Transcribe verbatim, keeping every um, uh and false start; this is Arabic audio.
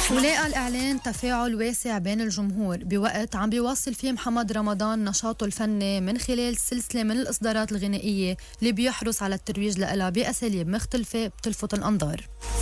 ولاقى الإعلان تفاعل واسع بين الجمهور بوقت عم بيواصل فيه محمد رمضان نشاطه الفني من خلال سلسلة من الإصدارات الغنائية اللي بيحرص على الترويج لها بأساليب مختلفة بتلفت الأنظار.